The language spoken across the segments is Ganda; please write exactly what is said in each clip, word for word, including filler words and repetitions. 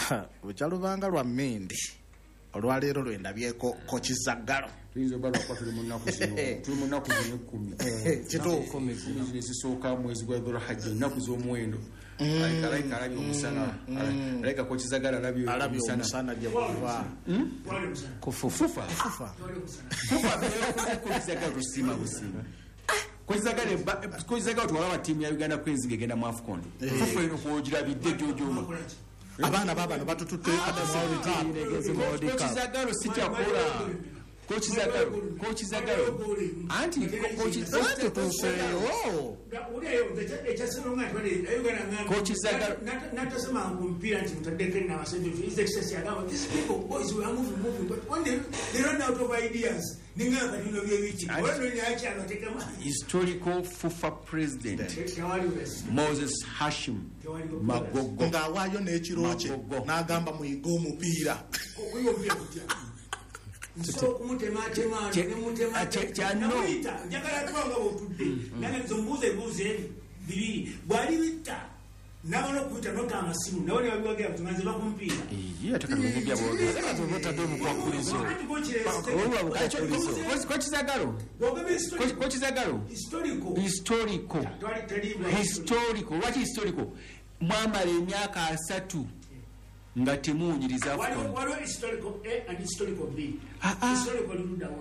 Buchalubanga lwa Mindi olwaleero lwendabyeko Kochizagalo tuyinza obalwa kwa tuli mu nnaku zino tuli mu nnaku zino ekkumi kituufu ezisooka mwezi gwa Dhulhijja ennaku z'omuwendo alaika alabye omusana alaika Kochizagalo alabye omusana gye buva kufufufa Kochizagalo tusima busima Kochizagalo Kochizagalo twalaba tiimu ya Uganda Cranes ngegenda mu AFCON fufu eno kwogirabidde gyojoma abaana babano batututte Kochizagalo sijakula Kochizagalo Kochizagalo anti Kochizagalo tuseyo Kochizagalo natasema kumpira nti mtadeke na wasejo is excess ya gawa these people boys we are moving moving but when they, they run out of ideas ninga kadino bye bichi wale ni acha anateka historical FIFA president Moses Hashim Magogo ngawayo n'ekiroche n'agamba muyigo omupiira so kumutema tema ne mutema cyano njagala twanga botudde nanga nzombuze buze bibiri bwali bitta nabano kuita nota amasimu nabone babiwagera tumanze bakumpira eh atakana mubya bwogera azo nota do kwa kulizo Kochizagalo Kochizagalo historical historical historical what historical mwamala emyaka asatu nga temunyiriza AFCON wali historical A and historical B historical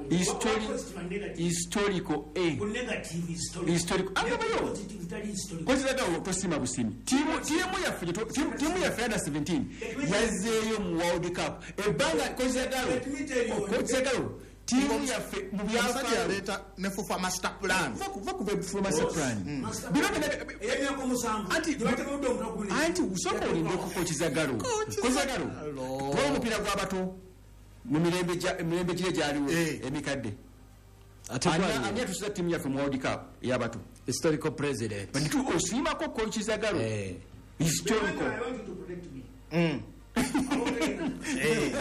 historical A negative historical historical angabayo Kochizagalo tosima busimi timu timu ya timu timu ya Feda seventeen yazeyo mu World Cup ebanga Kochizagalo Kochizagalo timu ya mu byafadi yaleta ne fufa master plan vakuva kuva fufa master plan bilo ebya ko musango anti anti usoko olinde ku Kochizagalo Kochizagalo kwa mupira gwa bato mu mirembe mirembe kile jaliwo emikadde atebwa anya tusiza timu ya mu World Cup ya bato historical president bantu osima ko Kochizagalo eh historical mm eh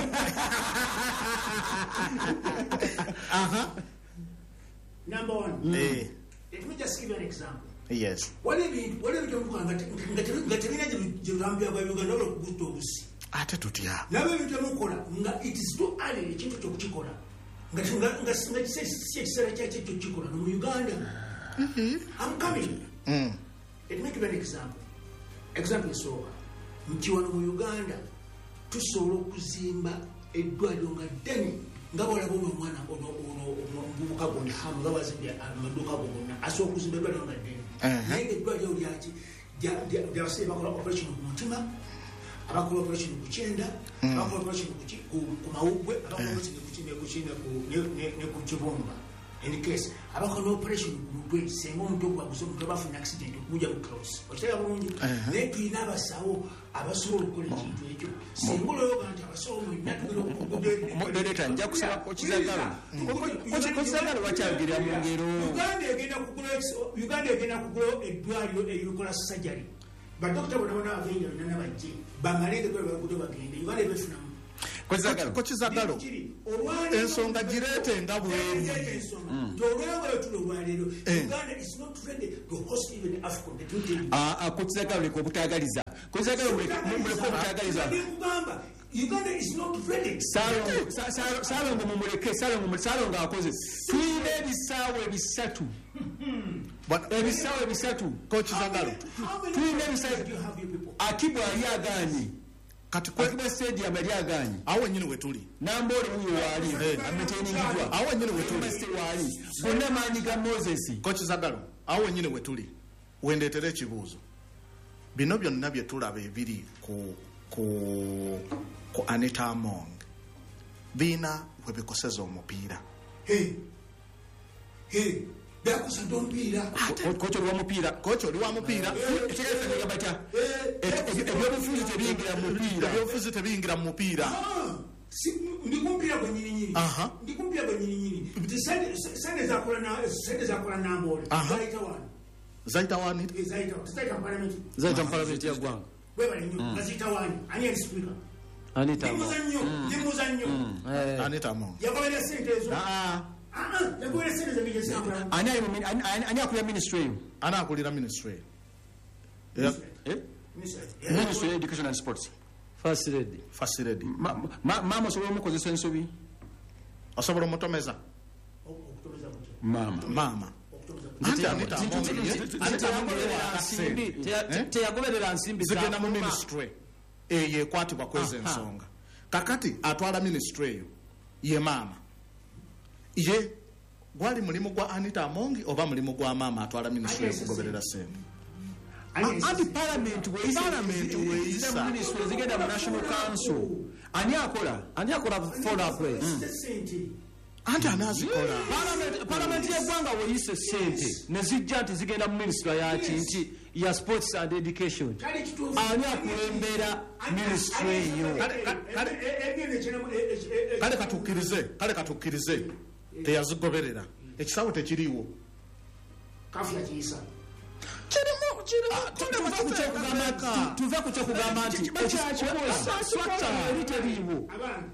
aha number one eh let me just give you an example yes what if it what if it ngati ngati ngati jirambya kwa Uganda lo kugusto busi ate tutya nabe bitamukola nga it is too early ekintu kyo kukikola ngati ngati ngati sesera kyache kyo kukikola mu Uganda mhm I'm coming mm let me give you an example example so mkiwano mu Uganda tusobola okuzimba eddwaliro nga ddene nga bwalaba omwana ono omuvubuka gonna hamu nga bazimbye amaduuka gonna asobola okuzimba eddwaliro nga ddene naye eddwaliro lyaki lyabasabye bakola operation ku mutima abakola operation ku kyenda abakola operation ku mawuggwe abakola operation ne ku kibumba in case abakola operation ku mutwe senga omuntu okwaguza omuntu abafuna accident okuja ku cross okitega bulungi naye tulina abasawo abasobola okukola ekintu ekyo senga olwoyoga nti abasawo modereta nja kusaba Kochizagalo Kochizagalo bakyagira mu ngero Uganda egenda kugula eddwaliro erikola surgery badokita bona bona abagenda bonna bajje bamalenge gwe bagude bagende Uganda ebefunamu Kochizagalo Kochizagalo ensonga girete ndabweru ndolwego tulolwalero Uganda is not ready to host even AFCON ah ah Kochizagalo ko butagaliza Kochizagalo mule ko butagaliza kugamba Uganda is not ready salo salo salo mumuleke salo mumsalo ngakoze twine bisawe bisatu but ebisawe bisatu Kochizagalo twine bisawe akibwa yagani kati kwa kiba stadium yagani awo nyine wetuli nambole huyo wali amateningidwa awo nyine wetuli wali bonna manyi ga Moses Kochizagalo awo nyine wetuli wendetere ekibuuzo bino byonna bye tulaba ebiri ku ku ku Anita Among bina webikoseza omupiira hey hey bakusa dompira kocho lwa mupira kocho lwa mupira ekigenda ngabata ebyobufuzi tebingira mu mupira ebyobufuzi tebingira mu mupira ndikumpira kwa nyini nyini aha ndikumpira kwa nyini nyini sende sende za kula na sende za kula na mbole zaita wani zaita wani zaita zaita parliament zaita parliament ya gwanga wewe ni zaita wani ani speaker Anita Among ndimuza nnyo Anita Among yakola sente ezo ah ah yakola sente za bijesi akula ani ani akula ministry ana akulira ministry eh ministry of education and sports First lady. First lady. Mama osobola omukozesa ensobi. Osobola omutomeza. Mama. Mama. teyagoberera nsimbi zigenda mu ministry eyo ekwatibwa kweza ensonga. Kakati atwala ministry eyo ye maama. Ye gwali mulimu gwa Anita Amongi oba mulimu gwa maama atwala ministry okugoberera sente. Andi parliament we Parliament weisa ministry zigenda mu National Council. Ani akola? ani akola follow up anti anazikola. Parliament y'eggwanga weeyise ssente ne zijja nti zigenda mu ministry yaki nti ya sports and education. Ani akulembera ministry eyo? Kale katukkirize kale katukkirize teyazigoberera ekisawo tekiriiwo. Kafya kiyisa kirimu kirimu tuve ku kyokugamba nti structure eriteriiwo.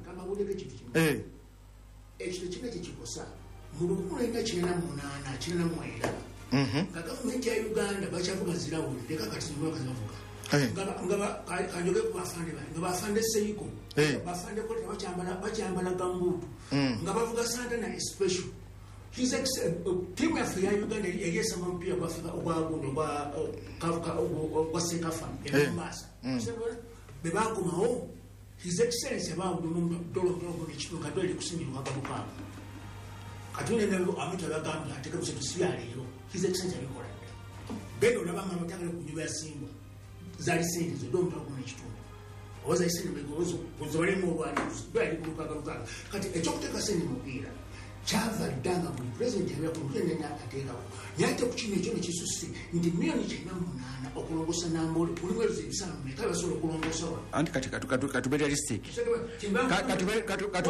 Eh. Ekyo kimwe kikikosa mu lukumi lwenda kyenda mu munaana kyenda mu mwenda nga gavumenti ya Uganda bakyavuga zirawulire kakati zimwe bakazibavuga nga kanjoge ku bafande bali nga bafande Seiko bafande kote bakyambala bakyambala gambuutu nga bavuga Santana special. His ex team ya Uganda yagesa mpira kwa Afrika kwa gundo kwa kavuka kwa Sekafa e Mombasa bebako mao. His Excellency about the dollar of the chicken cadre kusingi wakabuka. Katune na amita la gamba ataka kusikia leo. His Excellency alikuwa. Bego na mama mtaka kunywa Simba. Zali sindi zo domta kwa chitunga. Oza isindi begozo kuzwale mu bwana bali kuruka kuruka. Kati echokuteka sindi mpira. Chava danga mu president ya kumtende na ateka. Yate kuchine chone chisusi ndi milioni china munana okulongosa nambole kulimwezi bisana mekaba solo kulongosa wa. Anti kati katu katu katu realistic. Katu katu katu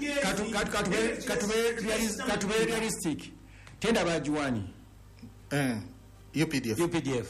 katu katu realistic. Tenda bajuani. Eh. U P D F. U P D F.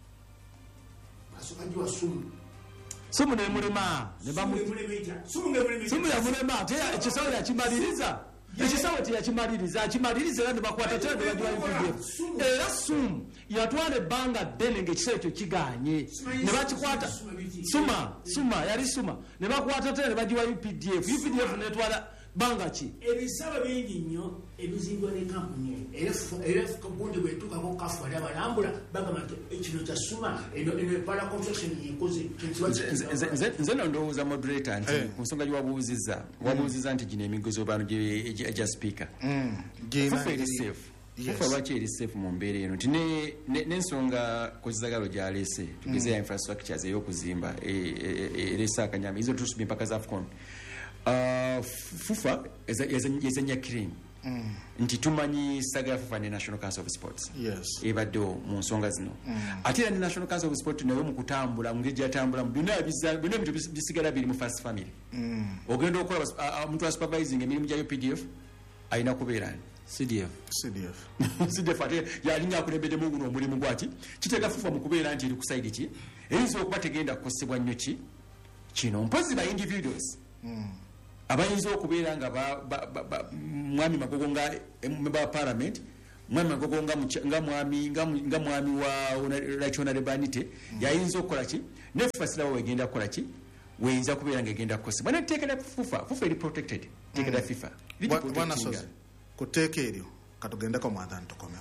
Asukajwa sumu. Sumu ne mulema. Ne bamu. Sumu ne mulema. Sumu ya mulema. Teya ekisawo ya kimaliriza. Ekisawo teya kimaliriza. Akimaliriza era ne bakwata tena ne bajwa U P D F. Era sumu yatwala ebbanga ddene ng'ekisawo ekyo kiganye. Ne bakikwata. Suma. Suma. Yali suma. Ne bakwata tena ne bajwa U P D F. U P D F netwala banga ki. Ebisaba bingi nnyo ebizingwa ne kampuni erefu erefu kabundi bwetuka ko kafu ya balambula bagamba ekino kya suma eno eno para construction yikoze nze ndowooza moderator nti ku nsonga y'owabuuzizza wabuuzizza nti gino emigozo bano gya speaker fufa eri safe fufa lwaki eri safe mu mbeera eno nti n'ensonga kozizagalo gyaleese tugeze ya infrastructures ey'okuzimba ereese akanyama izo tusuba empaka za AFCON. Uh, fufa yazanya cream mm. nti tumanyi saga ya fufa ne National Council of Sports yes ebaddewo mu nsonga zino mm. ate era ne National Council of Sports nawe mu kutambula mu ngeri gyatambula bina bina ebintu bisigala biri mu first family mm. ogenda okola omuntu wa supervising emirimu gya U P D F alina kubeera C D F C D F C D F ate yalinya akulembedde mu guno omulimu gwaki kiteeka fufa mu kubeera nti eri ku side ki eyinza okuba tegenda kukosebwa nnyo ki kino mpozi ba individuals mm. abayinza okubeera nga mwami Magogo nga member wa parliament mwami Magogo nga mwami nga mwami wa Rachona Rebanite yayinza okukola ki nefasira we egenda kukola ki weyinza kubeera nga egenda kukosebwa neteekera fufa fufa eri protected teekera FIFA bwana sozi kuteeka eryo katugendeko mu adhan tukomewo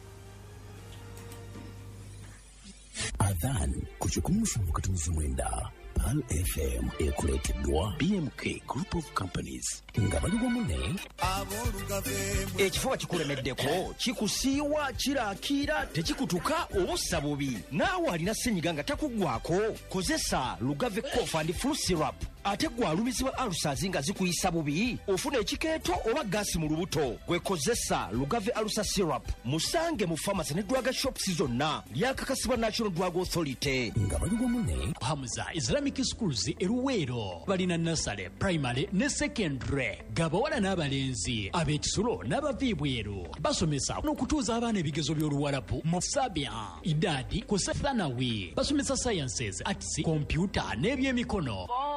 adhan ku kikumi musanvu katunusu mwenda P A L F M ekuleeteddwa B M K Group of Companies nga bali wamu ne ekifuba kikulemeddeko kikusiiwa kiraakira tekikutuka obussa bubi naawe alina ssenyiga nga takuggwako kozesa Lugave Cough and Flu Syrup ate gwe alumizibwa alusazi nga zikuyisa bubi ofuna ekikeeto oba gaasi mu lubuto gwekozesa Lugave Alusa Syrup musange mu pharmacy ne drug shops zonna lyakakasibwa National Drug Authority nga bali wamu ne Hamza Islamic Schools eruweero balina nursery primary ne secondary gabawala n'abalenzi ab'ekisulo n'abaviibweru basomesa n'okutuuza abaana ebigezo by'oluwalabu mu sabia idadi ku thanawi basomesa sciences arts computer n'ebyemikono